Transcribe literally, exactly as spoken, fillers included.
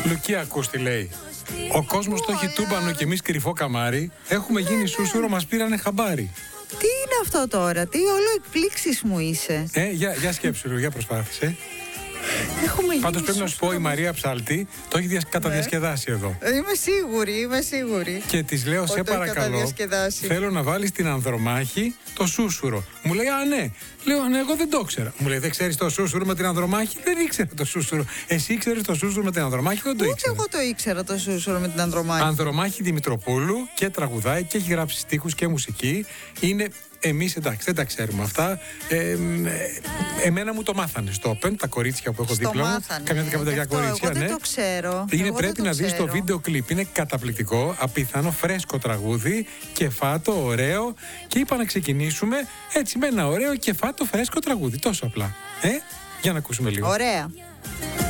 Λουκία, ακούστη, λέει. Ο κόσμος το έχει τούμπανο και εμείς κρυφό καμάρι. Έχουμε γίνει σούσουρο, μας πήρανε χαμπάρι. Τι είναι αυτό τώρα, τι όλο εκπλήξεις μου είσαι. Ε, για, για σκέψου, για προσπάθησε. Πάντως πρέπει να σου πω, η Μαρία Ψάλτη το έχει δια... καταδιασκεδάσει εδώ. Είμαι σίγουρη, είμαι σίγουρη. Και της λέω, σε παρακαλώ, θέλω να βάλεις στην Ανδρομάχη το σούσουρο. Μου λέει, α, ναι. Λέω, ναι, εγώ δεν το ήξερα. Μου λέει, δεν ξέρεις το σούσουρο με την Ανδρομάχη? Δεν ήξερα το σούσουρο. Εσύ ήξερες το σούσουρο με την Ανδρομάχη? Δεν το ήξερα. Ούτε εγώ το ήξερα το σούσουρο με την Ανδρομάχη. Ανδρομάχη Δημητροπούλου, και τραγουδάει και έχει γράψει στίχους και μουσική. Είναι. Εμείς εντάξει, δεν τα ξέρουμε αυτά. Ε, ε, εμένα μου το μάθανε στο Open, τα κορίτσια που έχω στο δίπλα μου. Καμιά δεκαπενταριά κορίτσια, εγώ ναι. Δεν το ξέρω. Είναι, εγώ πρέπει δεν το να δεις ξέρω. το βίντεο κλιπ. Είναι καταπληκτικό, απίθανο, φρέσκο τραγούδι, κεφάτο, ωραίο. Και είπα να ξεκινήσουμε έτσι με ένα ωραίο κεφάτο, φρέσκο τραγούδι. Τόσο απλά. Ε, για να ακούσουμε λίγο. Ωραία.